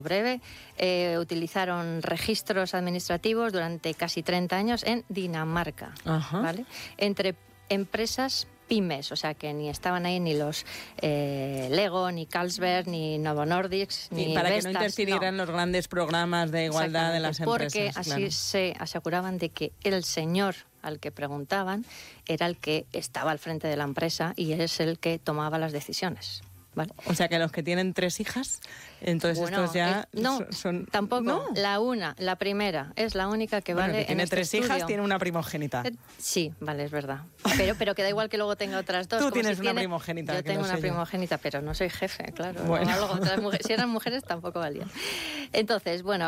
breve, utilizaron registros administrativos durante casi 30 años en Dinamarca, ¿vale? Entre empresas pymes, o sea que ni estaban ahí ni los Lego, ni Carlsberg, ni Novo Nordisk, ni para Vestas, que no interfirieran los grandes programas de igualdad de las empresas. Porque así se aseguraban de que el señor al que preguntaban era el que estaba al frente de la empresa y es el que tomaba las decisiones. ¿Vale? O sea que los que tienen 3 hijas, entonces estos ya son... Tampoco, no. La primera es la única que vale. Que tiene en 3 hijas, tiene una primogénita. Sí, vale, es verdad. Pero que da igual que luego tenga otras 2. Tú tienes una primogénita. Yo tengo una primogénita, pero no soy jefe, claro. Bueno. Si eran mujeres tampoco valían. Entonces, bueno,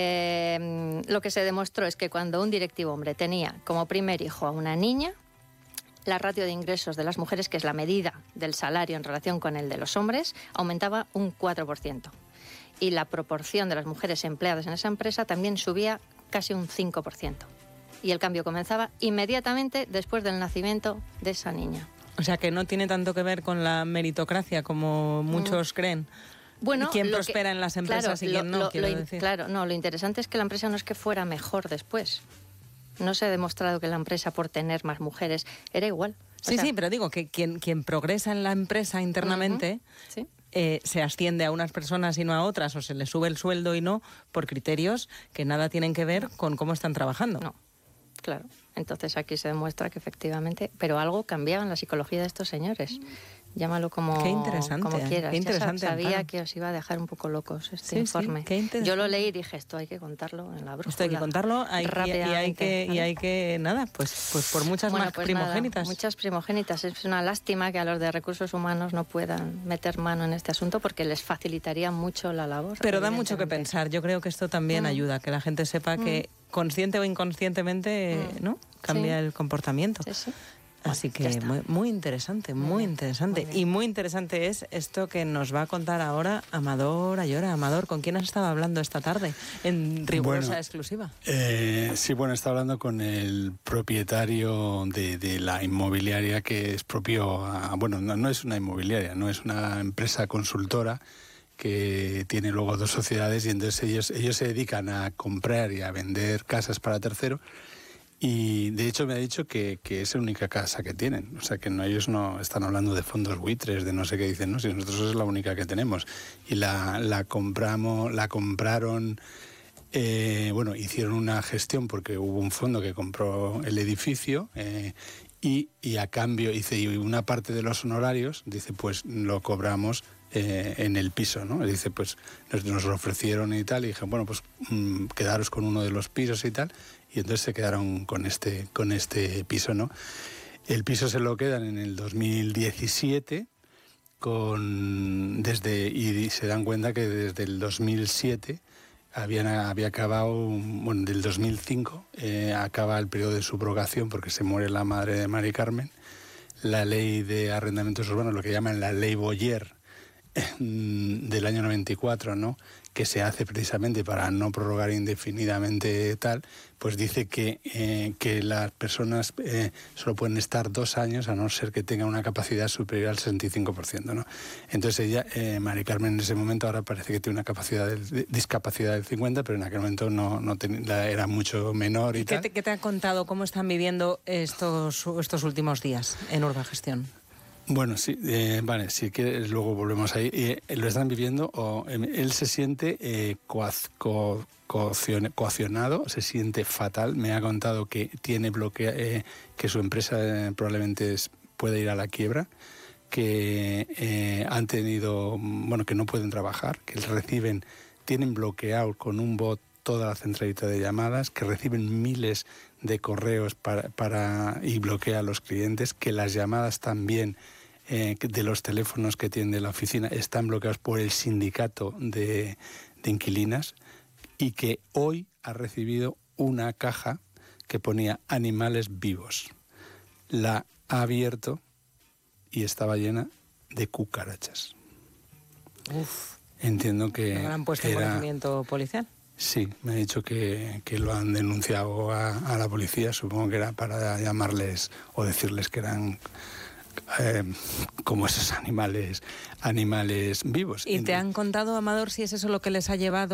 lo que se demostró es que cuando un directivo hombre tenía como primer hijo a una niña, la ratio de ingresos de las mujeres, que es la medida del salario en relación con el de los hombres, aumentaba un 4%. Y la proporción de las mujeres empleadas en esa empresa también subía casi un 5%. Y el cambio comenzaba inmediatamente después del nacimiento de esa niña. O sea que no tiene tanto que ver con la meritocracia como muchos creen. Bueno, ¿quién prospera en las empresas y quién no? Claro, no, lo interesante es que la empresa no es que fuera mejor después. No se ha demostrado que la empresa, por tener más mujeres, era igual. Sí, pero digo que quien progresa en la empresa internamente se asciende a unas personas y no a otras, o se le sube el sueldo y no, por criterios que nada tienen que ver con cómo están trabajando. No, claro. Entonces aquí se demuestra que efectivamente, pero algo cambiaba en la psicología de estos señores. Llámalo como quieras. Qué interesante, sabía que os iba a dejar un poco locos este informe. Yo lo leí y dije, esto hay que contarlo en la brújula. Esto hay que contarlo y hay que nada, pues por muchas más primogénitas. Nada, muchas primogénitas. Es una lástima que a los de recursos humanos no puedan meter mano en este asunto porque les facilitaría mucho la labor. Pero da mucho que pensar. Yo creo que esto también ayuda, que la gente sepa que consciente o inconscientemente ¿no? cambia el comportamiento. Sí. Así que muy interesante, muy interesante. Y muy interesante es esto que nos va a contar ahora Amador Ayora. Amador, ¿con quién has estado hablando esta tarde en rigurosa exclusiva? Sí, he estado hablando con el propietario de la inmobiliaria que es propio... no es una inmobiliaria, no es una empresa consultora que tiene luego 2 sociedades y entonces ellos se dedican a comprar y a vender casas para terceros. Y de hecho me ha dicho que es la única casa que tienen, o sea que ellos no están hablando de fondos buitres, de no sé qué dicen, no, si nosotros es la única que tenemos. Y la compraron, hicieron una gestión porque hubo un fondo que compró el edificio y a cambio y una parte de los honorarios, dice, pues lo cobramos en el piso, ¿no? Dice, pues nos lo ofrecieron y tal, y dije, bueno, pues quedaros con uno de los pisos y tal. Y entonces se quedaron con este piso, ¿no? El piso se lo quedan en el 2017 y se dan cuenta que desde el 2007 había acabado, del 2005 acaba el periodo de subrogación porque se muere la madre de Mari Carmen. La ley de arrendamientos urbanos, lo que llaman la ley Boyer del año 94, ¿no?, que se hace precisamente para no prorrogar indefinidamente tal, pues dice que las personas solo pueden estar 2 años a no ser que tengan una capacidad superior al 65%, ¿no? Entonces ella, Mari Carmen, en ese momento ahora parece que tiene una discapacidad del 50%, pero en aquel momento era mucho menor y tal. ¿Qué te han contado? ¿Cómo están viviendo estos últimos días en Urbagestión? Bueno, sí, si quieres luego volvemos ahí. Lo están viviendo, él se siente coaccionado, se siente fatal. Me ha contado que tiene que su empresa probablemente puede ir a la quiebra, que han tenido, que no pueden trabajar, que tienen bloqueado con un bot toda la centralita de llamadas, que reciben miles de correos y bloquea a los clientes, que las llamadas también de los teléfonos que tiene la oficina están bloqueados por el sindicato de inquilinas, y que hoy ha recibido una caja que ponía animales vivos. La ha abierto y estaba llena de cucarachas. Uf. Entiendo que... ¿No han puesto conocimiento policial? Sí, me ha dicho que lo han denunciado a la policía, supongo que era para llamarles o decirles que eran como esos animales vivos. ¿Y te han contado, Amador, si es eso lo que les ha llevado